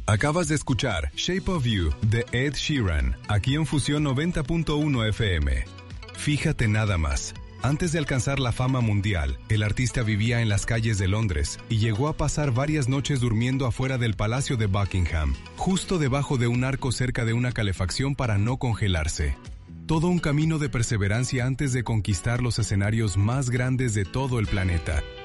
Acabas de escuchar Shape of You de Ed Sheeran, aquí en Fusión 90.1 FM. Fíjate nada más. Antes de alcanzar la fama mundial, el artista vivía en las calles de Londres y llegó a pasar varias noches durmiendo afuera del Palacio de Buckingham, justo debajo de un arco cerca de una calefacción para no congelarse. Todo un camino de perseverancia antes de conquistar los escenarios más grandes de todo el planeta.